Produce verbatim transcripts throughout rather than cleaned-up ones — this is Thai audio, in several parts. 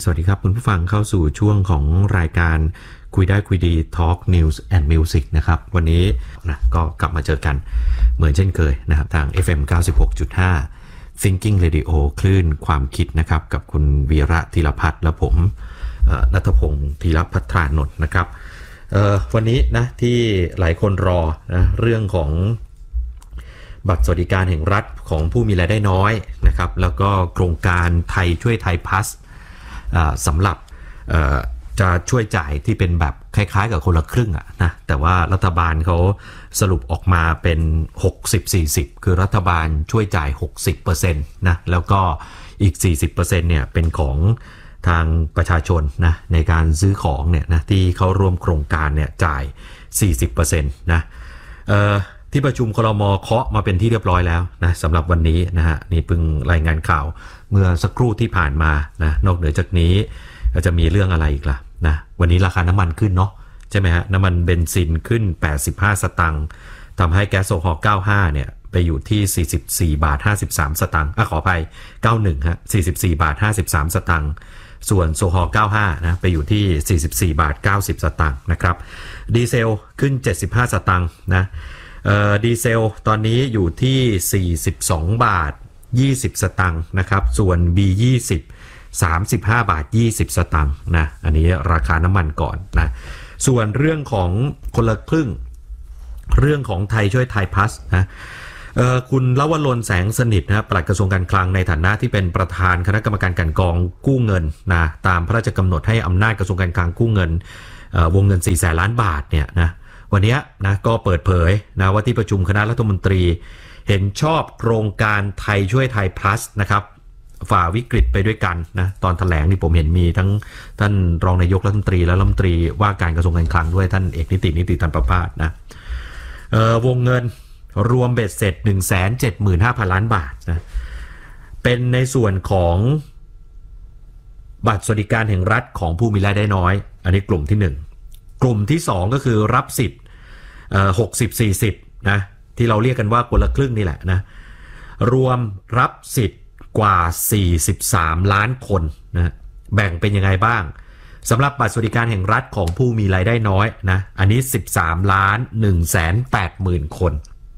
สวัสดีครับคุณผู้ฟังเข้าสู่ช่วงของรายการคุยได้คุยดี Talk News and Music นะครับวันนี้นะก็กลับมาเจอกันเหมือนเช่นเคยนะครับทาง เอฟ เอ็ม เก้าสิบหกจุดห้า Thinking Radio คลื่นความคิดนะครับกับคุณวีระธีรพัฒน์และผมณัฐพงศ์ธีรพัฒนนท์นะครับวันนี้นะที่หลายคนรอนะเรื่องของบัตรสวัสดิการแห่งรัฐของผู้มีรายได้น้อยนะครับแล้วก็โครงการไทยช่วยไทยพลัสสำหรับจะช่วยจ่ายที่เป็นแบบคล้ายๆกับคนละครึ่งอะนะแต่ว่ารัฐบาลเขาสรุปออกมาเป็น หกสิบ สี่สิบ คือรัฐบาลช่วยจ่าย หกสิบเปอร์เซ็นต์ นะแล้วก็อีก สี่สิบเปอร์เซ็นต์ เนี่ยเป็นของทางประชาชนนะในการซื้อของเนี่ยนะที่เขาร่วมโครงการเนี่ยจ่าย สี่สิบเปอร์เซ็นต์ นะเอ่อที่ประชุมครม.เคาะมาเป็นที่เรียบร้อยแล้วนะสำหรับวันนี้นะฮะนี่เพิ่งรายงานข่าวเมื่อสักครู่ที่ผ่านมานะนอกเหนือจากนี้จะมีเรื่องอะไรอีกล่ะนะวันนี้ราคาน้ำมันขึ้นเนาะใช่ไหมฮะน้ำมันเบนซินขึ้นแปดสิบห้าสตางค์ทำให้แก๊สโซฮอล์เก้าสิบห้าเนี่ยไปอยู่ที่สี่สิบสี่บาทห้าสิบสามสตางค์อ่ะขออภัยเก้าสิบเอ็ดฮะสี่สิบสี่บาทห้าสิบสามสตางค์ส่วนโซฮอล์เก้าสิบห้านะไปอยู่ที่สี่สิบสี่บาทเก้าสิบสตางค์นะครับดีเซลขึ้นเจ็ดสิบห้าสตางค์นะเอ่อดีเซลตอนนี้อยู่ที่สี่สิบสองบาทยี่สิบสตางค์นะครับส่วน บี ยี่สิบ สามสิบห้าบาทยี่สิบสตางค์นะอันนี้ราคาน้ำมันก่อนนะส่วนเรื่องของคนละครึ่งเรื่องของไทยช่วยไทยพลัสนะเอ่อคุณลวรนแสงสนิทนะปลัดกระทรวงการคลังในฐานะที่เป็นประธานคณะกรรมการกลั่นกรองกู้เงินนะตามพระราชกำหนดให้อำนาจกระทรวงการคลังกู้เงินเอ่อวงเงินสี่แสนล้านบาทเนี่ยนะวันนี้นะก็เปิดเผยนะว่าที่ประชุมคณะรัฐมนตรีเห็นชอบโครงการไทยช่วยไทยพลัสนะครับฝ่าวิกฤตไปด้วยกันนะตอนแถลงนี่ผมเห็นมีทั้งท่านรองนายกรัฐมนตรีและรัฐมนตรีว่าการกระทรวงการคลังด้วยท่านเอกนิตินิติตันประภาสนะเอ่อวงเงินรวมเบ็ดเสร็จ หนึ่งแสนเจ็ดหมื่นห้าพัน ล้านบาทนะเป็นในส่วนของบัตรสวัสดิการแห่งรัฐของผู้มีรายได้น้อยอันนี้กลุ่มที่หนึ่งกลุ่มที่สองก็คือรับสิทธิ์เอ่อหกสิบ สี่สิบนะที่เราเรียกกันว่าคนละครึ่งนี่แหละนะรวมรับสิทธิ์กว่าสี่สิบสามล้านคนนะแบ่งเป็นยังไงบ้างสำหรับบัตรสวัสดิการแห่งรัฐของผู้มีรายได้น้อยนะอันนี้สิบสามล้านหนึ่งแสนแปดหมื่นคน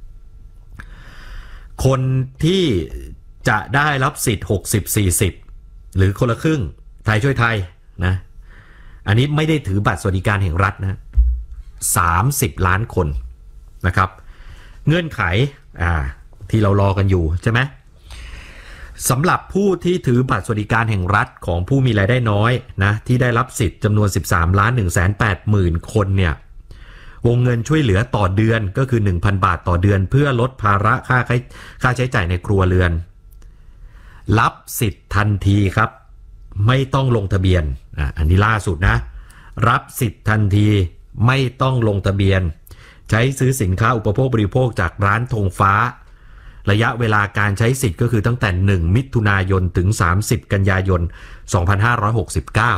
คนที่จะได้รับสิทธิ์หกสิบ สี่สิบหรือคนละครึ่งไทยช่วยไทยนะอันนี้ไม่ได้ถือบัตรสวัสดิการแห่งรัฐนะสามสิบล้านคนนะครับเงื่อนไขอ่าที่เรารอกันอยู่ใช่ไหมสำหรับผู้ที่ถือบัตรสวัสดิการแห่งรัฐของผู้มีรายได้น้อยนะที่ได้รับสิทธิ์จำนวนสิบสามล้านหนึ่งแสนแปดหมื่นคนเนี่ยวงเงินช่วยเหลือต่อเดือนก็คือ หนึ่งพัน บาทต่อเดือนเพื่อลดภาระค่าค่าใช้จ่ายในครัวเรือนรับสิทธิ์ทันทีครับไม่ต้องลงทะเบียนอ่ะอันนี้ล่าสุดนะรับสิทธิ์ทันทีไม่ต้องลงทะเบียนใช้ซื้อสินค้าอุปโภคบริโภคจากร้านธงฟ้าระยะเวลาการใช้สิทธิ์ก็คือตั้งแต่หนึ่งมิถุนายนถึงสามสิบกันยายนสองพันห้าร้อยหกสิบเก้า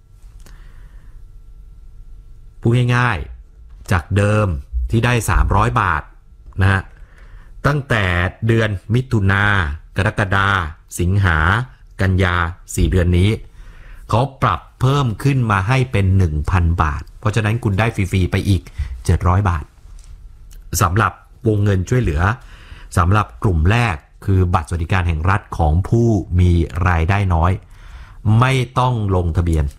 พูดง่ายๆจากเดิมที่ได้สามร้อยบาทนะฮะตั้งแต่เดือนมิถุนากรกฎาสิงหากันยาสี่เดือนนี้เขาปรับเพิ่มขึ้นมาให้เป็น หนึ่งพัน บาทเพราะฉะนั้นคุณได้ฟรีๆไปอีกเจ็ดร้อยบาทสำหรับวงเงินช่วยเหลือสำหรับกลุ่มแรกคือบัตรสวัสดิการแห่งรัฐของผู้มีรายได้น้อยไม่ต้องลงทะเบียน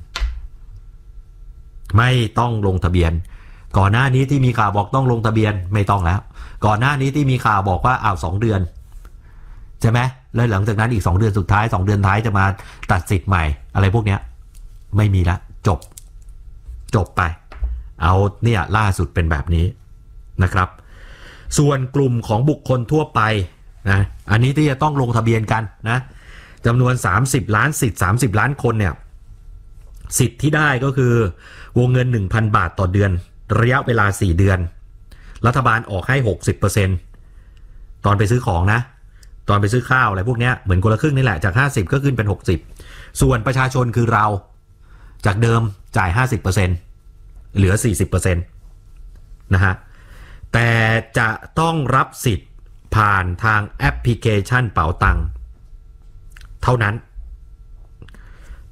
ไม่ต้องลงทะเบียนก่อนหน้านี้ที่มีข่าวบอกต้องลงทะเบียนไม่ต้องแล้วก่อนหน้านี้ที่มีข่าวบอกว่าอ้าวสองเดือนใช่ไหมแล้วหลังจากนั้นอีกสองเดือนสุดท้ายสองเดือนท้ายจะมาตัดสิทธิ์ใหม่อะไรพวกเนี้ยไม่มีละจบจบไปเอาเนี่ยล่าสุดเป็นแบบนี้นะครับส่วนกลุ่มของบุคคลทั่วไปนะอันนี้ที่จะต้องลงทะเบียนกันนะจำนวนสามสิบล้านสิทธิ์สามสิบล้านคนเนี่ยสิทธิ์ที่ได้ก็คือวงเงิน หนึ่งพัน บาทต่อเดือนระยะเวลาสี่เดือนรัฐบาลออกให้ หกสิบเปอร์เซ็นต์ ตอนไปซื้อของนะตอนไปซื้อข้าวอะไรพวกเนี้ยเหมือนคนละครึ่งนี่แหละจากห้าสิบก็ขึ้นเป็นหกสิบส่วนประชาชนคือเราจากเดิมจ่าย ห้าสิบเปอร์เซ็นต์ เหลือ สี่สิบเปอร์เซ็นต์ นะฮะแต่จะต้องรับสิทธิ์ผ่านทางแอปพลิเคชันเป๋าตังค์เท่านั้น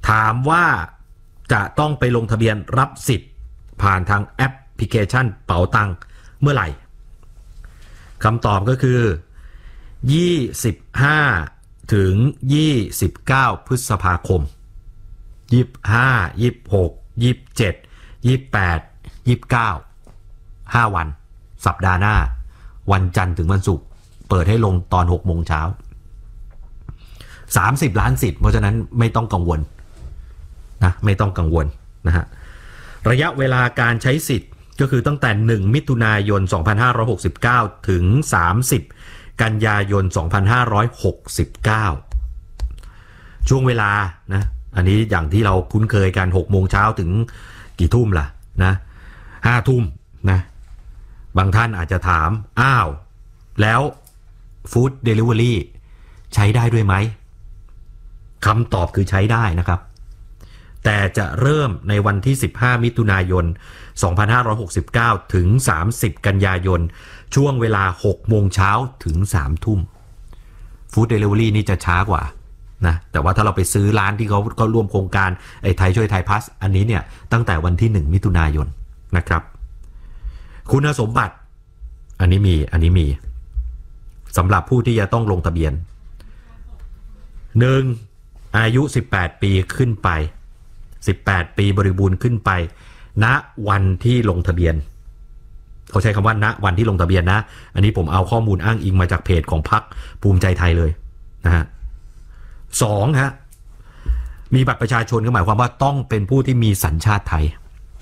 ถามว่าจะต้องไปลงทะเบียนรับสิทธิ์ผ่านทางแอปพลิเคชันเป๋าตังเมื่อไหร่คำตอบก็คือยี่สิบห้าถึงยี่สิบเก้าพฤษภาคมยี่สิบห้า ยี่สิบหก ยี่สิบเจ็ด ยี่สิบแปด ยี่สิบเก้า ห้าวันสัปดาห์หน้าวันจันทร์ถึงวันศุกร์เปิดให้ลงตอนหกโมงเช้าสามสิบล้านสิทธิ์เพราะฉะนั้นไม่ต้องกังวลนะไม่ต้องกังวลนะฮะระยะเวลาการใช้สิทธิ์ก็คือตั้งแต่หนึ่งมิถุนายนสองพันห้าร้อยหกสิบเก้าถึงสามสิบกันยายนสองพันห้าร้อยหกสิบเก้าช่วงเวลานะอันนี้อย่างที่เราคุ้นเคยกันหกโมงเช้าถึงกี่ทุ่มล่ะนะห้าทุ่มนะบางท่านอาจจะถามอ้าวแล้วฟู้ดเดลิเวอรี่ใช้ได้ด้วยไหมคำตอบคือใช้ได้นะครับแต่จะเริ่มในวันที่สิบห้ามิถุนายนสองพันห้าร้อยหกสิบเก้าถึงสามสิบกันยายนช่วงเวลาหกโมงเช้าถึงสามทุ่มฟู้ดเดลิเวอรี่นี่จะช้ากว่านะแต่ว่าถ้าเราไปซื้อร้านที่เขาเขาร่วมโครงการไอ้ไทยช่วยไทยพลัสอันนี้เนี่ยตั้งแต่วันที่หนึ่งมิถุนายนนะครับคุณสมบัติอันนี้มีอันนี้มีสำหรับผู้ที่จะต้องลงทะเบียนหนึ่งอายุสิบแปดปีขึ้นไปสิบแปดปีบริบูรณ์ขึ้นไปณวันที่ลงทะเบียนเขาใช้คำว่าณวันที่ลงทะเบียนนะอันนี้ผมเอาข้อมูลอ้างอิงมาจากเพจของพรรคภูมิใจไทยเลยนะฮะสองฮะมีบัตรประชาชนก็หมายความว่าต้องเป็นผู้ที่มีสัญชาติไทย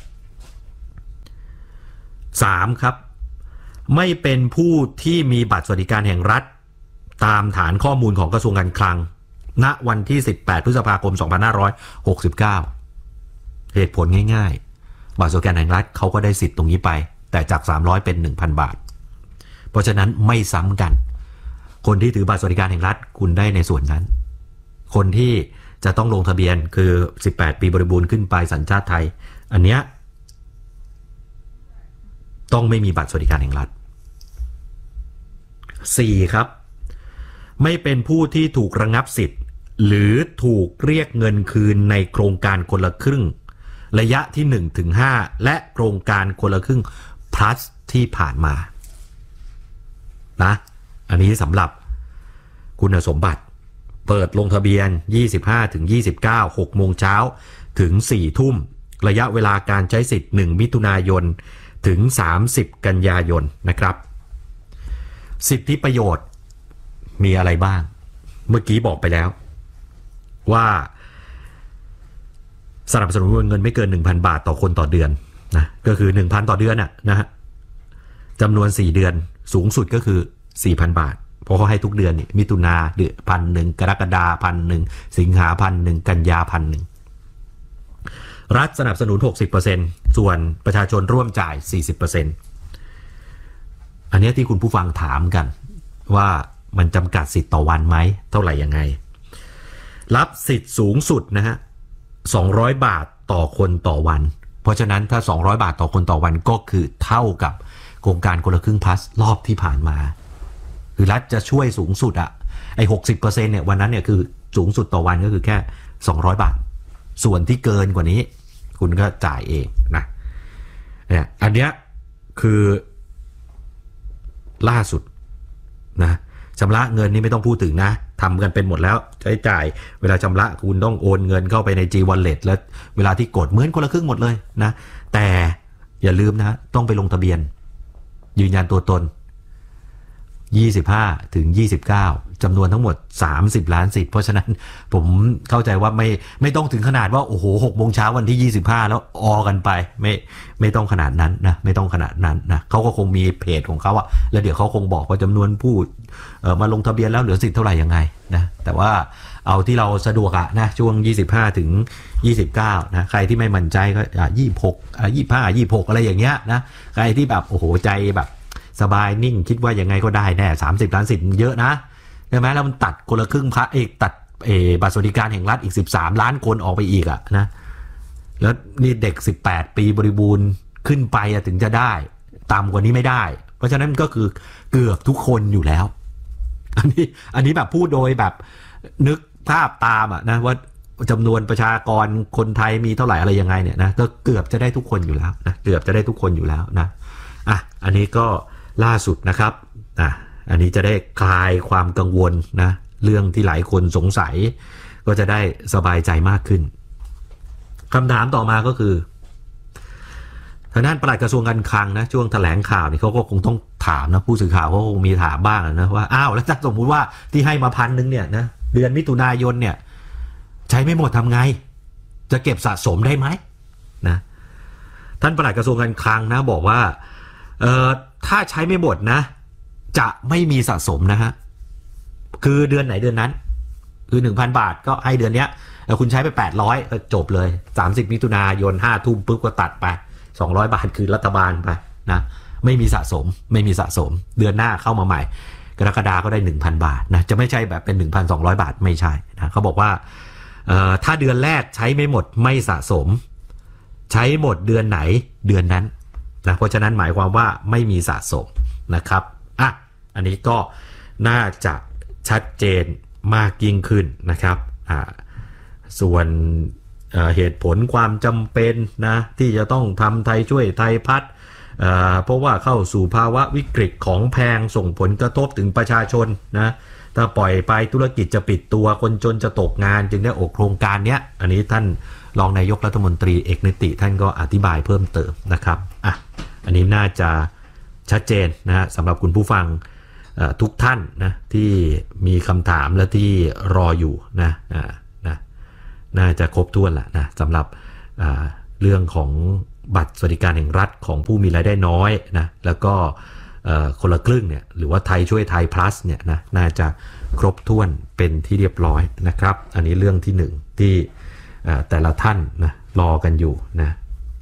สามครับไม่เป็นผู้ที่มีบัตรสวัสดิการแห่งรัฐตามฐานข้อมูลของกระทรวงการคลังณวันที่สิบแปดพฤษภาคมสองพันห้าร้อยหกสิบเก้าเหตุผลง่ายๆบัตรสวัสดิการแห่งรัฐเขาก็ได้สิทธิ์ตรงนี้ไปแต่จากสามร้อยเป็น หนึ่งพัน บาทเพราะฉะนั้นไม่ซ้ำกันคนที่ถือบัตรสวัสดิการแห่งรัฐคุณได้ในส่วนนั้นคนที่จะต้องลงทะเบียนคือสิบแปดปีบริบูรณ์ขึ้นไปสัญชาติไทยอันเนี้ยต้องไม่มีบัตรสวัสดิการแห่งรัฐสี่ครับไม่เป็นผู้ที่ถูกระงับสิทธิ์หรือถูกเรียกเงินคืนในโครงการคนละครึ่งระยะที่ หนึ่งถึงห้า และโครงการคนละครึ่ง plus ที่ผ่านมานะอันนี้สำหรับคุณสมบัติเปิดลงทะเบียน ยี่สิบห้าถึงยี่สิบเก้า หกโมงเช้าถึงสี่ทุ่มระยะเวลาการใช้สิทธิ์หนึ่งมิถุนายนถึงสามสิบกันยายนนะครับสิทธิประโยชน์มีอะไรบ้างเมื่อกี้บอกไปแล้วว่าสนับสนุนเงินไม่เกิน หนึ่งพัน บาทต่อคนต่อเดือนนะก็คือ หนึ่งพัน ต่อเดือนน่ะนะฮะจำนวนสี่เดือนสูงสุดก็คือ สี่พัน บาทเพราะเขาให้ทุกเดือนนี่มิถุนาเดือนพันหนึ่งกรกฎาพันหนึ่งสิงหาพันหนึ่งกันยาพันหนึ่งรัฐสนับสนุน หกสิบเปอร์เซ็นต์ ส่วนประชาชนร่วมจ่าย สี่สิบเปอร์เซ็นต์ อันนี้ที่คุณผู้ฟังถามกันว่ามันจำกัดสิทธิ์ต่อวันไหมเท่าไหร่ยังไงรับสิทธิ์สูงสุดนะฮะสองร้อยบาทต่อคนต่อวันเพราะฉะนั้นถ้าสองร้อยบาทต่อคนต่อวันก็คือเท่ากับโครงการคนละครึ่งพลัสรอบที่ผ่านมาคือรัฐจะช่วยสูงสุดอะไอ้ หกสิบเปอร์เซ็นต์ เนี่ยวันนั้นเนี่ยคือสูงสุดต่อวันก็คือแค่สองร้อยบาทส่วนที่เกินกว่านี้คุณก็จ่ายเองนะเนี่ยอันเนี้ยคือล่าสุดนะชำระเงินนี่ไม่ต้องพูดถึงนะทำกันเป็นหมดแล้วใช้จ่ายเวลาชำระคุณต้องโอนเงินเข้าไปใน G Wallet แล้วเวลาที่กดเหมือนคนละครึ่งหมดเลยนะแต่อย่าลืมนะต้องไปลงทะเบียนยืนยันตัวตนยี่สิบห้าถึงยี่สิบเก้าจำนวนทั้งหมดสามสิบล้านสิทธิ์เพราะฉะนั้นผมเข้าใจว่าไม่ไม่ต้องถึงขนาดว่าโอ้โหหกโมงเช้าวันที่ยี่สิบห้าแล้วออกันไปไม่ไม่ต้องขนาดนั้นนะไม่ต้องขนาดนั้นนะเขาก็คงมีเพจของเขาอะแล้วเดี๋ยวเขาคงบอกว่าจำนวนผู้เอ่อมาลงทะเบียนแล้วเหลือสิทธิ์เท่าไหร่ยังไงนะแต่ว่าเอาที่เราสะดวกอะนะช่วงยี่สิบห้าถึงยี่สิบเก้านะใครที่ไม่มั่นใจก็ยี่สิบหกอ่ะยี่สิบห้า ยี่สิบหกอะไรอย่างเงี้ยนะใครที่แบบโอ้โหใจแบบสบายนิ่งคิดว่ายังไงก็ได้แน่สามสิบล้านสิทธิ์เยอะนะใช่ไหมแล้วมันตัดคนละครึ่งพระเอกตัดเอบัตรสวัสดิการแห่งรัฐอีกสิบสามล้านคนออกไปอีกอะนะแล้วนี่เด็กสิบแปดปีบริบูรณ์ขึ้นไปถึงจะได้ต่ำกว่านี้ไม่ได้เพราะฉะนั้นก็คือเกือบทุกคนอยู่แล้วอันนี้อันนี้แบบพูดโดยแบบนึกภาพตามอะนะว่าจำนวนประชากรคนไทยมีเท่าไหร่อะไรยังไงเนี่ยนะก็เกือบจะได้ทุกคนอยู่แล้วนะเกือบจะได้ทุกคนอยู่แล้วนะอ่ะอันนี้ก็ล่าสุดนะครับอ่ะอันนี้จะได้คลายความกังวลนะเรื่องที่หลายคนสงสัยก็จะได้สบายใจมากขึ้นคำถามต่อมาก็คือทางด้านปลัดกระทรวงการคลังนะช่วงแถลงข่าวนี่เขาก็คงต้องถามนะผู้สื่อข่าวเขาคงมีถามบ้างนะว่าอ้าวแล้วถ้าสมมุติว่าที่ให้มาพันนึงเนี่ยนะเดือนมิถุนายนเนี่ยใช้ไม่หมดทำไงจะเก็บสะสมได้ไหมนะท่านปลัดกระทรวงการคลังนะบอกว่าเอ่อถ้าใช้ไม่หมดนะจะไม่มีสะสมนะฮะคือเดือนไหนเดือนนั้นคือ หนึ่งพัน บาทก็ให้เดือนเนี้ยแล้วคุณใช้ไปแปดร้อยก็จบเลยสามสิบมิถุนายนห้าทุ่มปุ๊บก็ตัดไปสองร้อยบาทคือรัฐบาลไปนะไม่มีสะสมไม่มีสะสมเดือนหน้าเข้ามาใหม่กรกฎาคมก็ได้ หนึ่งพัน บาทนะจะไม่ใช่แบบเป็น หนึ่งพันสองร้อย บาทไม่ใช่นะเขาบอกว่าเอ่อถ้าเดือนแรกใช้ไม่หมดไม่สะสมใช้หมดเดือนไหนเดือนนั้นนะเพราะฉะนั้นหมายความว่าไม่มีสะสมนะครับอ่ะอันนี้ก็น่าจะชัดเจนมากยิ่งขึ้นนะครับอ่าส่วนเอ่อเหตุผลความจำเป็นนะที่จะต้องทำไทยช่วยไทยพัฒน์เอ่อเพราะว่าเข้าสู่ภาวะวิกฤตของแพงส่งผลกระทบถึงประชาชนนะถ้าปล่อยไปธุรกิจจะปิดตัวคนจนจะตกงานจึงได้ออกโครงการเนี้ยอันนี้ท่านรองนายกรัฐมนตรีเอกนิติท่านก็อธิบายเพิ่มเติมนะครับอ่ะอันนี้น่าจะชัดเจนนะฮะสำหรับคุณผู้ฟังทุกท่านนะที่มีคำถามและที่รออยู่นะนะน่าจะครบถ้วนแหละนะสำหรับเรื่องของบัตรสวัสดิการแห่งรัฐของผู้มีรายได้น้อยนะแล้วก็คนละครึ่งเนี่ยหรือว่าไทยช่วยไทย plus เนี่ยนะน่าจะครบถ้วนเป็นที่เรียบร้อยนะครับอันนี้เรื่องที่หนึ่งที่แต่ละท่านนะรอกันอยู่นะ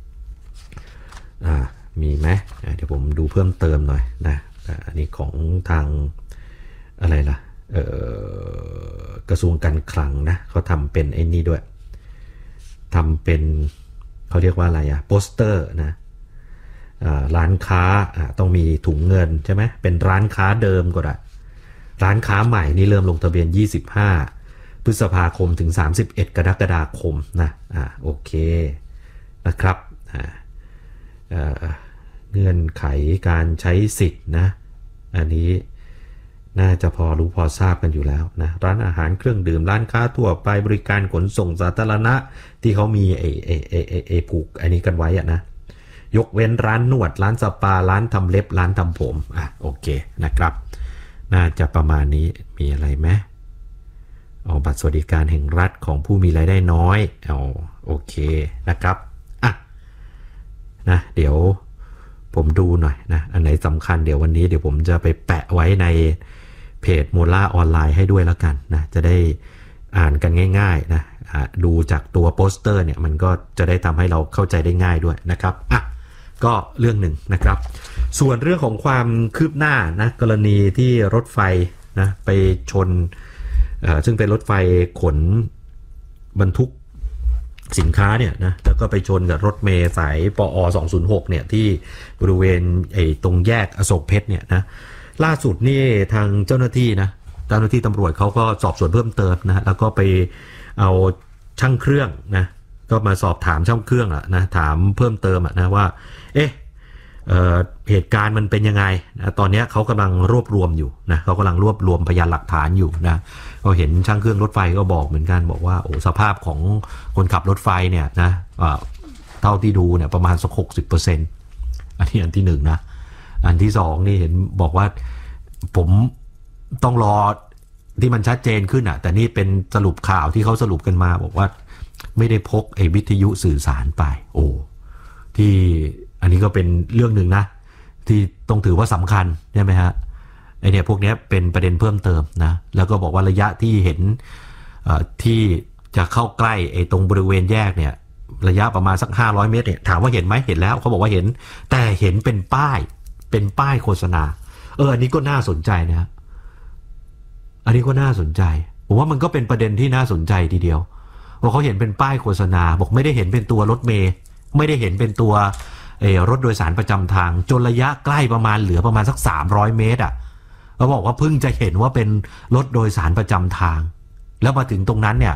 มีไหมเดี๋ยวผมดูเพิ่มเติมหน่อยนะอันนี้ของทางอะไรล่ะกระทรวงการคลังนะเขาทำเป็นไอ้นี่ด้วยทำเป็นเขาเรียกว่าอะไรอะโปสเตอร์นะร้านค้าต้องมีถุงเงินใช่ไหมเป็นร้านค้าเดิมก็ได้ร้านค้าใหม่นี่เริ่มลงทะเบียนยี่สิบห้าพฤษภาคมถึงสามสิบเอ็ดกรกฎาคมนะอ่าโอเคนะครับอ่าเงื่อนไขการใช้สิทธิ์นะอันนี้น่าจะพอรู้พอทราบกันอยู่แล้วนะร้านอาหารเครื่องดื่มร้านค้าทั่วไปบริการขนส่งสาธารณะที่เขามีไอ้ไอ้ไอ้ไอ้ไอ้ผูกอันนี้กันไว้อะนะยกเว้นร้านนวดร้านสปาร้านทำเล็บร้านทำผมอ่ะโอเคนะครับน่าจะประมาณนี้มีอะไรไหมเอาบัตรสวัสดิการแห่งรัฐของผู้มีรายได้น้อยเอาโอเคนะครับอ่ะนะเดี๋ยวผมดูหน่อยนะอันไหนสำคัญเดี๋ยววันนี้เดี๋ยวผมจะไปแปะไว้ในเพจโมล่าออนไลน์ให้ด้วยแล้วกันนะจะได้อ่านกันง่ายๆนะดูจากตัวโปสเตอร์เนี่ยมันก็จะได้ทำให้เราเข้าใจได้ง่ายด้วยนะครับอ่ะก็เรื่องหนึ่งนะครับส่วนเรื่องของความคืบหน้านะกรณีที่รถไฟนะไปชนซึ่งเป็นรถไฟขนบรรทุกสินค้าเนี่ยนะแล้วก็ไปชนกับรถเมล์สายปอสองศูนย์หกเนี่ยที่บริเวณไอ้ตรงแยกอโศกเพชรเนี่ยนะล่าสุดนี่ทางเจ้าหน้าที่นะเจ้าหน้าที่ตำรวจเขาก็สอบสวนเพิ่มเติมนะแล้วก็ไปเอาช่างเครื่องนะก็มาสอบถามช่างเครื่องอะนะถามเพิ่มเติมอะนะว่าเอ๊ะ เอ่อเหตุการณ์มันเป็นยังไงนะตอนนี้เขากำลังรวบรวมอยู่นะเขากำลังรวบรวมพยานหลักฐานอยู่นะเราเห็นช่างเครื่องรถไฟก็บอกเหมือนกันบอกว่าโอ้สภาพของคนขับรถไฟเนี่ยนะเท่าที่ดูเนี่ยประมาณสักหกสิบเปอร์เซ็นต์อันนี้อันที่หนึ่งนะอันที่สองนี่เห็นบอกว่าผมต้องรอที่มันชัดเจนขึ้นอ่ะแต่นี่เป็นสรุปข่าวที่เขาสรุปกันมาบอกว่าไม่ได้พกไอ้วิทยุสื่อสารไปโอ้ที่อันนี้ก็เป็นเรื่องหนึ่งนะที่ต้องถือว่าสำคัญใช่ไหมฮะไอเนี่ยพวกนี้เป็นประเด็นเพิ่มเติมนะแล้วก็บอกว่าระยะที่เห็นที่จะเข้าใกล้ไอ้ตรงบริเวณแยกเนี่ยระยะประมาณสักห้าร้อยเมตรเนี่ยถามว่าเห็นไหมเห็นแล้วเขาบอกว่าเห็นแต่เห็นเป็นป้ายเป็นป้ายโฆษณาเอออันนี้ก็น่าสนใจนะอันนี้ก็น่าสนใจผมว่ามันก็เป็นประเด็นที่น่าสนใจทีเดียวว่าเขาเห็นเป็นป้ายโฆษณาบอกไม่ได้เห็นเป็นตัวรถเมล์ไม่ได้เห็นเป็นตัวเออรถโดยสารประจำทางจนระยะใกล้ประมาณเหลือประมาณสักสามร้อยเมตรอ่ะเขาบอกว่าเพิ่งจะเห็นว่าเป็นรถโดยสารประจำทางแล้วมาถึงตรงนั้นเนี่ย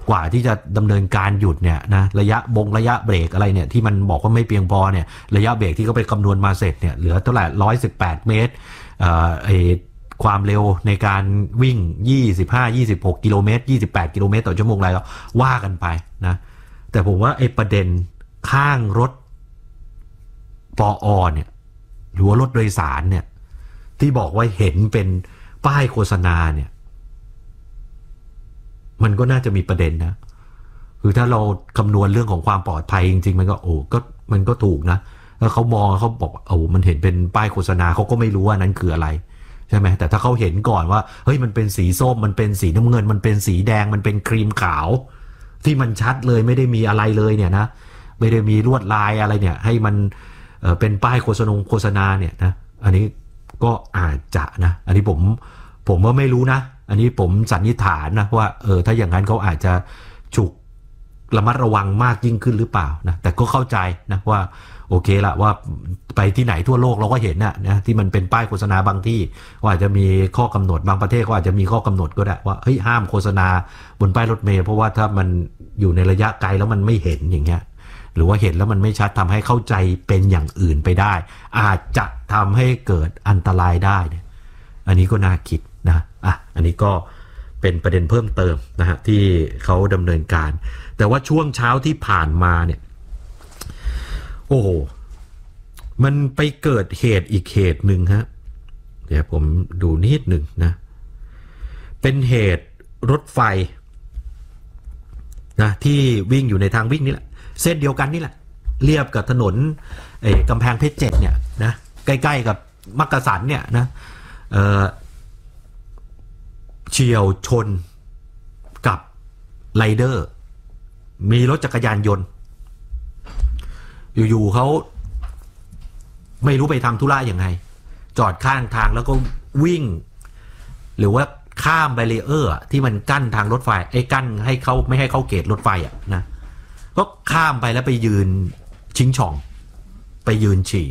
กว่าที่จะดำเนินการหยุดเนี่ยนะระยะบงระยะเบรกอะไรเนี่ยที่มันบอกว่าไม่เพียงพอเนี่ยระยะเบรกที่เขาไปคำนวณมาเสร็จเนี่ยเหลือเท่าไหร่หนึ่งร้อยสิบแปดเมตรเอ่อไอความเร็วในการวิ่งยี่สิบห้า ยี่สิบหกกิโลเมตรยี่สิบแปดกิโลเมตรต่อชั่วโมงอะไรก็ว่ากันไปนะแต่ผมว่าไอ้ประเด็นข้างรถปอเนี่ยหรือว่ารถโดยสารเนี่ยที่บอกว่าเห็นเป็นป้ายโฆษณาเนี่ยมันก็น่าจะมีประเด็นนะคือถ้าเราคำนวณเรื่องของความปลอดภัยจริงๆมันก็โอ้ก็มันก็ถูกนะแล้วเขามองเขาบอกโอ้มันเห็นเป็นป้ายโฆษณาเขาก็ไม่รู้ว่านั้นคืออะไรใช่ไหมแต่ถ้าเขาเห็นก่อนว่าเฮ้ยมันเป็นสีส้มมันเป็นสีน้ำเงินมันเป็นสีแดงมันเป็นครีมขาวที่มันชัดเลยไม่ได้มีอะไรเลยเนี่ยนะไม่ได้มีลวดลายอะไรเนี่ยให้มันเอ่อเป็นป้ายโฆษณาโฆษณาเนี่ยนะอันนี้ก็อาจจะนะอันนี้ผมผมว่าไม่รู้นะอันนี้ผมสันนิษฐานนะว่าเออถ้าอย่างนั้นเขาอาจจะฉุกระมัดระวังมากยิ่งขึ้นหรือเปล่านะแต่ก็เข้าใจนะว่าโอเคละว่าไปที่ไหนทั่วโลกเราก็เห็นนะนะที่มันเป็นป้ายโฆษณาบางที่ว่าอาจจะมีข้อกำหนดบางประเทศก็อาจจะมีข้อกำหนดก็ได้ว่าเฮ้ยห้ามโฆษณาบนป้ายรถเมล์เพราะว่าถ้ามันอยู่ในระยะไกลแล้วมันไม่เห็นอย่างเงี้ยหรือว่าเห็นแล้วมันไม่ชัดทำให้เข้าใจเป็นอย่างอื่นไปได้อาจจะทำให้เกิดอันตรายได้เนี่ยอันนี้ก็น่าคิดนะอ่ะอันนี้ก็เป็นประเด็นเพิ่มเติมนะฮะที่เขาดำเนินการแต่ว่าช่วงเช้าที่ผ่านมาเนี่ยโอ้โหมันไปเกิดเหตุอีกเหตุหนึ่งฮะเดี๋ยวผมดูนิดหนึ่งนะเป็นเหตุรถไฟนะที่วิ่งอยู่ในทางวิ่งนี่แหละเส้นเดียวกันนี่แหละเรียบกับถนนไอ้กำแพงเพชรเจ็ดเนี่ยนะใกล้ๆกับมักกะสันเนี่ยนะเอ่อเฉียวชนกับไรเดอร์มีรถจักรยานยนต์อยู่ๆเขาไม่รู้ไปทำธุระอย่างไงจอดข้างทางแล้วก็วิ่งหรือว่าข้ามแบรีเออร์ที่มันกั้นทางรถไฟไอ้กั้นให้เขาไม่ให้เข้าเขตรถไฟอ่ะนะก็ข้ามไปแล้วไปยืนชิงช่องไปยืนฉี่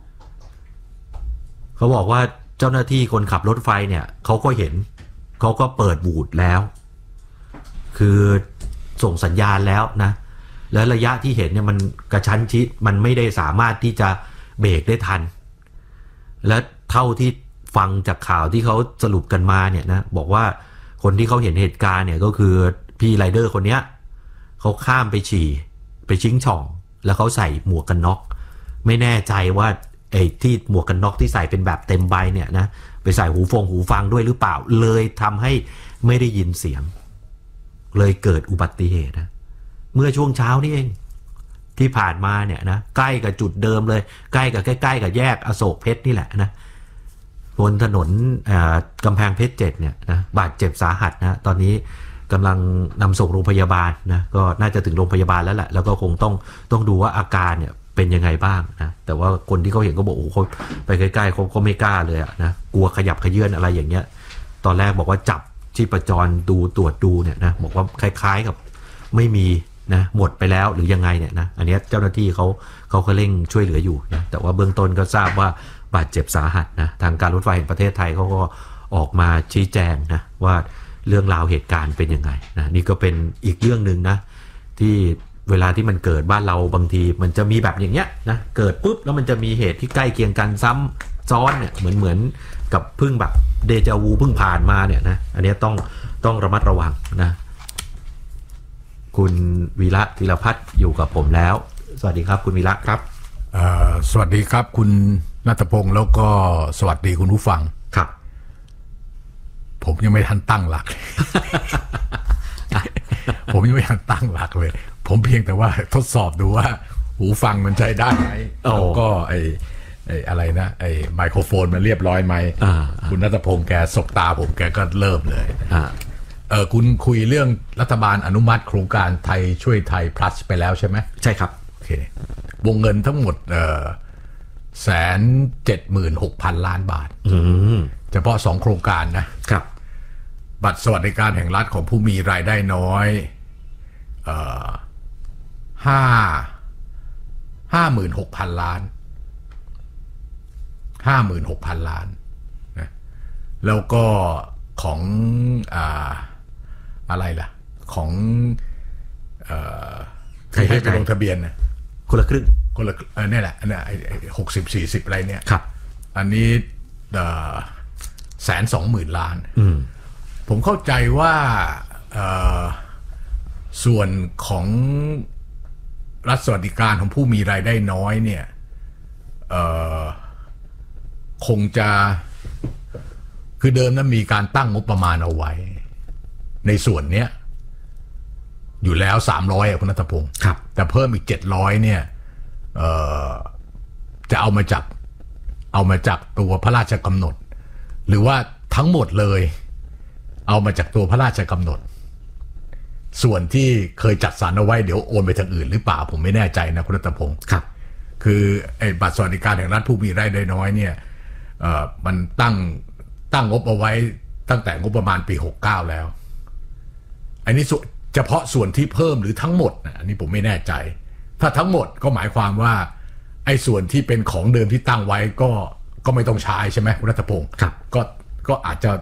เขาบอกว่าเจ้าหน้าที่คนขับรถไฟเนี่ยเขาก็เห็นเขาก็เปิดบูดแล้วคือส่งสัญญาณแล้วนะแล้วระยะที่เห็นเนี่ยมันกระชั้นชิดมันไม่ได้สามารถที่จะเบรกได้ทันและเท่าที่ฟังจากข่าวที่เขาสรุปกันมาเนี่ยนะบอกว่าคนที่เขาเห็นเหตุการณ์เนี่ยก็คือพี่ไรเดอร์คนเนี้ยเขาข้ามไปฉี่ไปชิงช่องแล้วเขาใส่หมวกกันน็อกไม่แน่ใจว่าไอ้ที่หมวกกันน็อกที่ใส่เป็นแบบเต็มใบเนี่ยนะไปใส่หูฟงหูฟังด้วยหรือเปล่าเลยทำให้ไม่ได้ยินเสียงเลยเกิดอุบัติเหตุนะเมื่อช่วงเช้านี่เองที่ผ่านมาเนี่ยนะใกล้กับจุดเดิมเลยใกล้กับใกล้ๆกับแยกอโศกเพชรนี่แหละนะบนถนนกำแพงเพชรเจ็ดเนี่ยนะบาดเจ็บสาหัสนะตอนนี้กำลังนำส่งโรงพยาบาลนะก็น่าจะถึงโรงพยาบาลแล้วแหละแล้วก็คงต้องต้องดูว่าอาการเนี่ยเป็นยังไงบ้างนะแต่ว่าคนที่เขาเห็นก็บอกโอ้เขาไปใกล้ๆเขาก็ไม่กล้าเลยนะกลัวขยับขยื่นอะไรอย่างเงี้ยตอนแรกบอกว่าจับชีพจรดูตรวจดูเนี่ยนะบอกว่าคล้ายๆกับไม่มีนะหมดไปแล้วหรือยังไงเนี่ยนะอันนี้เจ้าหน้าที่เขาเขาก็เร่งช่วยเหลืออยู่นะแต่ว่าเบื้องต้นก็ทราบว่าบาดเจ็บสาหัสนะทางการรถไฟแห่งประเทศไทยเขาก็ออกมาชี้แจงนะว่าเรื่องราวเหตุการณ์เป็นยังไงนะนี่ก็เป็นอีกเรื่องนึงนะที่เวลาที่มันเกิดบ้านเราบางทีมันจะมีแบบอย่างเงี้ยนะเกิดปุ๊บแล้วมันจะมีเหตุที่ใกล้เคียงกันซ้ำซ้อนเนี่ยเหมือนเหมือนกับพึ่งแบบเดจาวูพึ่งผ่านมาเนี่ยนะอันนี้ต้องต้องระมัดระวังนะคุณวีระธีรพัฒน์อยู่กับผมแล้วสวัสดีครับคุณวีระครับสวัสดีครับคุณณัฐพงศ์แล้วก็สวัสดีคุณผู้ฟังครับผมยังไม่ทันตั้งหลัก ผมยังไม่ทันตั้งหลักเลยผมเพียงแต่ว่าทดสอบดูว่าหูฟังมันใช้ได้ไหมแล้วก็ไอ้ไอ้อะไรนะไอ้ไมโครโฟนมันเรียบร้อยไหมคุณณัฐพงศ์แกสบตาผมแกก็เริ่มเลยเออคุณคุยเรื่องรัฐบาลอนุมัติโครงการไทยช่วยไทย plus ไปแล้วใช่ไหมใช่ครับโอเควงเงินทั้งหมดเออแสนเจ็ดหมื่นหกพันล้านบาทเฉพาะสองโครงการนะครับบัตรสวัสดิการแห่งรัฐของผู้มีรายได้น้อยเอ่อห้าห้าหมื่นหกพันล้านห้าหมื่นหกพันล้านนะแล้วก็ของอ่าอะไรล่ะของเอ่อที่ให้ไปลงทะเบียนนะคนละครึ่งคนละเออเนี่ยแหละอันนี้หกสิบสี่สิบอะไรเนี่ยครับอันนี้แสนสองหมื่นล้านผมเข้าใจว่าส่วนของรัฐสวัสดิการของผู้มีรายได้น้อยเนี่ยคงจะคือเดิมนั้นมีการตั้งงบประมาณเอาไว้ในส่วนเนี้ยอยู่แล้วสามร้อยอ่ะคุณณัฐพงศ์ครับแต่เพิ่มอีกเจ็ดร้อยเนี่ยจะเอามาจากเอามาจากตัวพระราชกำหนดหรือว่าทั้งหมดเลยเอามาจากตัวพระราชกำหนดส่วนที่เคยจัดสรรเอาไว้เดี๋ยวโอนไปทางอื่นหรือเปล่าผมไม่แน่ใจนะคุณณัฐพงศ์ครับคือไอ้บัตรสวัสดิการแห่งรัฐผู้มีรายได้น้อยเนี่ยเอ่อมันตั้งตั้งงบเอาไว้ตั้งแต่งบประมาณปีหกเก้าแล้วอันนี้เฉพาะส่วนที่เพิ่มหรือทั้งหมดนะอันนี้ผมไม่แน่ใจถ้าทั้งหมดก็หมายความว่าไอ้ส่วนที่เป็นของเดิมที่ตั้งไว้ก็ก็ไม่ต้องใช้ใช่ไหมคุณณัฐพงศ์ครับก็ก็อาจจะ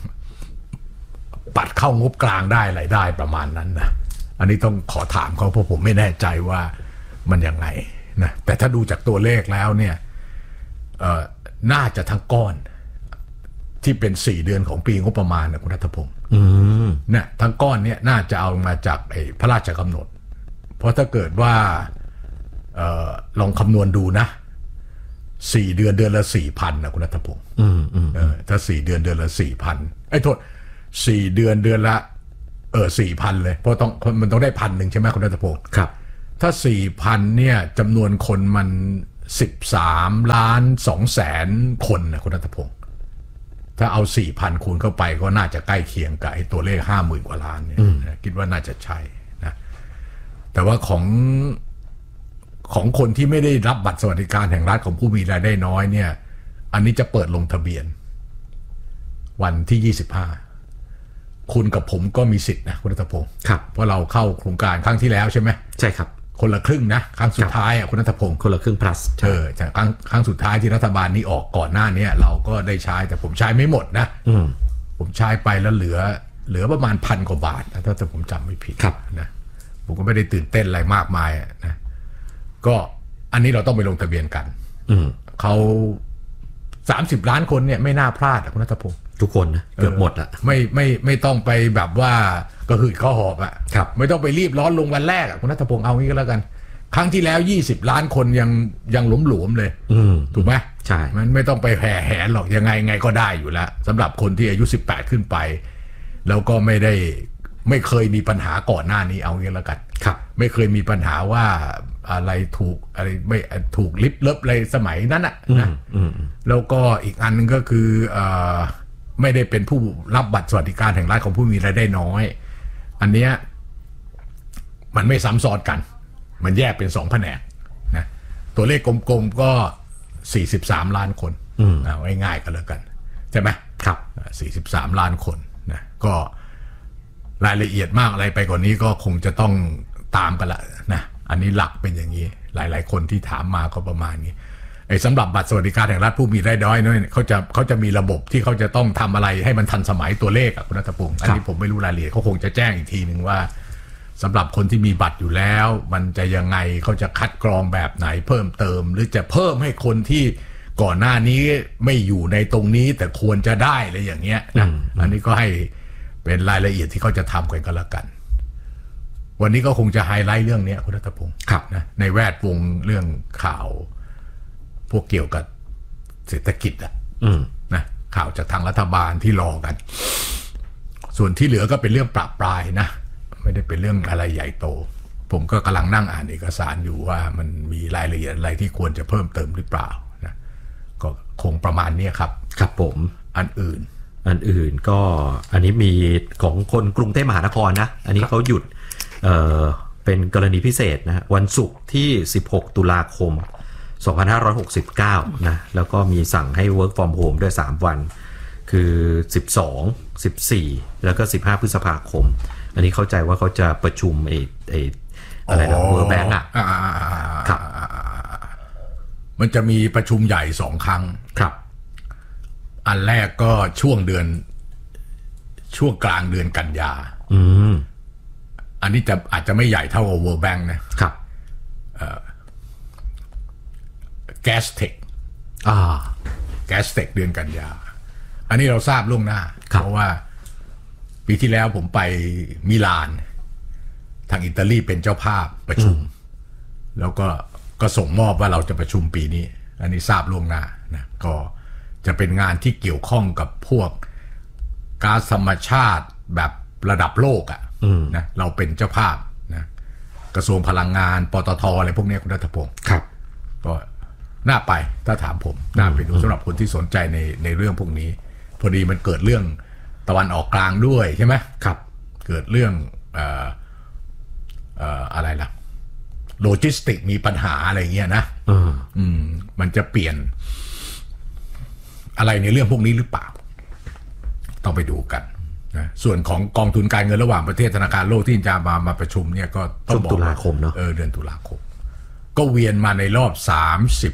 ปัดเข้างบกลางได้อะไรได้ประมาณนั้นนะอันนี้ต้องขอถามเขาเพราะผมไม่แน่ใจว่ามันยังไงนะแต่ถ้าดูจากตัวเลขแล้วเนี่ยเอ่อน่าจะทั้งก้อนที่เป็นสี่เดือนของปีงบประมาณนะคุณณัฐพงศ์เนี่ยทั้งก้อนเนี่ยน่าจะเอามาจากไอ้พระราชกำหนดเพราะถ้าเกิดว่าเอ่อลองคำนวณดูนะสี่เดือนเดือนละสี่พันนะคุณณัฐพงศ์เออถ้าสี่เดือนเดือนละสี่พันไอ้โทษสี่เดือนเดือนละเออสี่พันเลยเพราะต้องมันต้องได้พันหนึ่งใช่ไหมคุณณัฐพงศ์ครับถ้าสี่พันเนี่ยจำนวนคนมันสิบสามล้านสองแสนคนนะคุณณัฐพงศ์ถ้าเอาสี่พันคูณเข้าไปก็น่าจะใกล้เคียงกับไอ้ตัวเลขห้าหมื่นกว่าล้านเนี่ยคิดว่าน่าจะใช่นะแต่ว่าของของคนที่ไม่ได้รับบัตรสวัสดิการแห่งรัฐของผู้มีรายได้น้อยเนี่ยอันนี้จะเปิดลงทะเบียนวันที่ยี่สิบห้าคุณกับผมก็มีสิทธินะคุณณัฐพงศ์ครับเพราะเราเข้าโครงการครั้งที่แล้วใช่ไหมใช่ครับคนละครึ่งนะครั้งสุดท้ายอ่ะคุณณัฐพงศ์คนละครึ่ง plus เออจากครั้งครั้งสุดท้ายที่รัฐบาลนี้ออกก่อนหน้านี้เราก็ได้ใช้แต่ผมใช้ไม่หมดนะผมใช้ไปแล้วเหลือเหลือประมาณพันกว่าบาทนะถ้าแต่ผมจำไม่ผิดนะผมก็ไม่ได้ตื่นเต้นอะไรมากมายนะก็อันนี้เราต้องไปลงทะเบียนกันเขาสามสิบล้านคนเนี่ยไม่น่าพลาดคุณณัฐพงศ์ทุกคนนะเกือบหมดอะไม่ไม่ไม่ต้องไปแบบว่ากระหืดกระหอบอะไม่ต้องไปรีบร้อนลงวันแรกอะคุณณัฐพงศ์เอางี้ก็แล้วกันครั้งที่แล้วยี่สิบล้านคนยังยังหลวมๆเลยถูกไหมใช่มันไม่ต้องไปแห่แหนหรอกยังไงไงก็ได้อยู่แล้วสำหรับคนที่อายุสิบแปดขึ้นไปแล้วก็ไม่ได้ไม่เคยมีปัญหาก่อนหน้านี้เอางี้แล้วกันครับไม่เคยมีปัญหาว่าอะไรถูกอะไรไม่ถูกลิบเลิบอะไรสมัยนั้นอะนะแล้วก็อีกอันนึงก็คือไม่ได้เป็นผู้รับบัตรสวัสดิการแห่งรัฐของผู้มีรายได้น้อยอันเนี้ยมันไม่ซ้ำซ้อนกันมันแยกเป็นสองแผนกนะตัวเลขกลมๆก็สี่สิบสามล้านคนเอาง่ายๆกันแล้วกันใช่ไหมครับสี่สิบสามล้านคนนะก็รายละเอียดมากอะไรไปกว่านี้ก็คงจะต้องตามกันละนะอันนี้หลักเป็นอย่างนี้หลายๆคนที่ถามมาก็ประมาณนี้ไอ้สำหรับบัตรสวัสดิการแห่งรัฐผู้มีรายได้น้อยเขาจะเขาจะมีระบบที่เขาจะต้องทำอะไรให้มันทันสมัยตัวเลขอะคุณณัฐพงศ์อันนี้ผมไม่รู้รายละเอียดเขาคงจะแจ้งอีกทีนึงว่าสำหรับคนที่มีบัตรอยู่แล้วมันจะยังไงเขาจะคัดกรองแบบไหนเพิ่มเติมหรือจะเพิ่มให้คนที่ก่อนหน้านี้ไม่อยู่ในตรงนี้แต่ควรจะได้อะไรอย่างเงี้ยนะอันนี้ก็ให้เป็นรายละเอียดที่เขาจะทำกันก็แล้วกันวันนี้ก็คงจะไฮไลท์เรื่องนี้คุณณัฐพงศ์นะในแวดวงเรื่องข่าวพวกเกี่ยวกับเศรษฐกิจอ่ะนะข่าวจากทางรัฐบาลที่รอกันส่วนที่เหลือก็เป็นเรื่องปราบปรายนะไม่ได้เป็นเรื่องอะไรใหญ่โตผมก็กำลังนั่งอ่านเอกสารอยู่ว่ามันมีรายละเอียดอะไรที่ควรจะเพิ่มเติมหรือเปล่านะก็คงประมาณนี้ครับครับผมอันอื่นอันอื่นก็อันนี้มีของคนกรุงเทพมหานครนะอันนี้เขาหยุดเอ่อเป็นกรณีพิเศษนะวันศุกร์ที่สิบหกตุลาคมสองพันห้าร้อยหกสิบเก้านะแล้วก็มีสั่งให้ work from home ด้วยสามวันคือสิบสอง สิบสี่แล้วก็สิบห้าพฤษภาคมอันนี้เข้าใจว่าเขาจะประชุมไอ้ไอ้อะไรนะ World Bank อ่ะครับมันจะมีประชุมใหญ่สองครั้งครับอันแรกก็ช่วงเดือนช่วงกลางเดือนกันยาอืมอันนี้จะอาจจะไม่ใหญ่เท่ากับ World Bank นะครับแก๊สเทคอ่าแก๊สเทคเดือนกันยาอันนี้เราทราบล่วงหน้าเพราะว่าปีที่แล้วผมไปมิลานทางอิตาลีเป็นเจ้าภาพประชุมแล้วก็ก็ส่งมอบว่าเราจะประชุมปีนี้อันนี้ทราบล่วงหน้านะก็จะเป็นงานที่เกี่ยวข้องกับพวกก๊าซธรรมชาติแบบระดับโลกอ่ะนะเราเป็นเจ้าภาพนะกระทรวงพลังงานปตทอะไรพวกนี้คุณรัฐพงศ์ครับก็น่าไปถ้าถามผมน่าไปดูสำหรับคนที่สนใจในในเรื่องพวกนี้พอดีมันเกิดเรื่องตะวันออกกลางด้วยใช่ไหมครับเกิดเรื่องเอ่อเอ่ออะไรล่ะโลจิสติกมีปัญหาอะไรเงี้ยนะอืมมันจะเปลี่ยนอะไรในเรื่องพวกนี้หรือเปล่าต้องไปดูกันนะส่วนของกองทุนการเงินระหว่างประเทศธนาคารโลกที่จะมามาประชุมเนี่ยก็ต้องบอกตุลาคมเนาะเออเดือนตุลาคมก็เวียนมาในรอบสามสิบ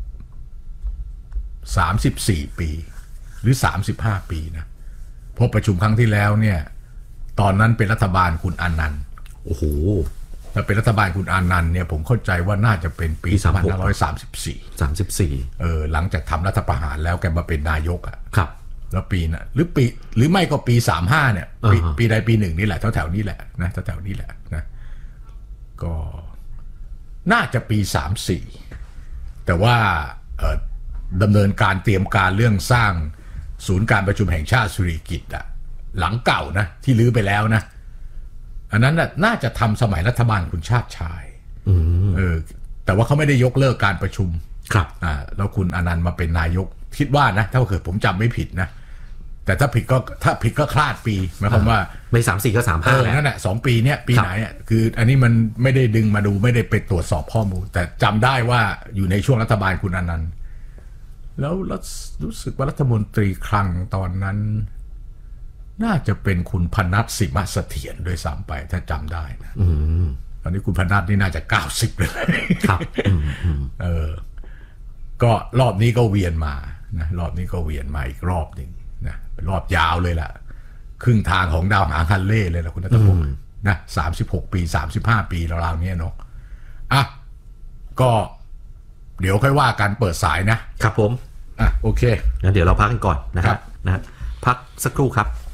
สามสิบสี่ปีหรือสามสิบห้าปีนะเพราะประชุมครั้งที่แล้วเนี่ยตอนนั้นเป็นรัฐบาลคุณอานันต์โอ้โหถ้าเป็นรัฐบาลคุณอานันต์เนี่ยผมเข้าใจว่าน่าจะเป็นปีสองพันห้าร้อยสามสิบสี่สามสิบสี่เออหลังจากทำรัฐประหารแล้วแกมาเป็นนายกอ่ะครับแล้วปีน่ะหรือปีหรือไม่ก็ปีสามสิบห้าเนี่ยปีปีใดปีหนึ่งนี่แหละแถวๆนี้แหละนะแถวๆนี้แหละนะก็น่าจะปีสามสิบสี่แต่ว่าเอ่อดำเนินการเตรียมการเรื่องสร้างศูนย์การประชุมแห่งชาติสุริกิตอ่ะหลังเก่านะที่ลื้อไปแล้วนะอันนั้นน่าจะทำสมัยรัฐบาลคุณชาติชายเออแต่ว่าเขาไม่ได้ยกเลิกการประชุมครับอ่าแล้วคุณอนันต์มาเป็นนายกคิดว่านะถ้าเกิดผมจำไม่ผิดนะแต่ถ้าผิดก็ถ้าผิดก็คลาดปีหมายความว่าไม่สามสี่ก็สามห้าแล้วนั่นแหละสองปีเนี้ยปีไหนอ่ะคืออันนี้มันไม่ได้ดึงมาดูไม่ได้ไปตรวจสอบข้อมูลแต่จำได้ว่าอยู่ในช่วงรัฐบาลคุณอนันต์แล้วรู้สึกว่ารัฐมนตรีคลังตอนนั้นน่าจะเป็นคุณพนัสสิมเสถียรโดยซ้ำไปถ้าจำได้นะตอนนี้คุณพนัสนี่น่าจะเก้าสิบเลยครับเออก็รอบนี้ก็เวียนมานะรอบนี้ก็เวียนมาอีกรอบหนึ่งนะเป็นรอบยาวเลยล่ะครึ่งทางของดาวหางฮันเล่เลยล่ะคุณนัทพงศ์นะสามสิบหกปีสามสิบห้าปีราวๆนี้เนาะอ่ะก็เดี๋ยวค่อยว่ากันเปิดสายนะครับผมอ่ะโอเคงั้นเดี๋ยวเราพักกันก่อนนะครับนะพักสักครู่ครับ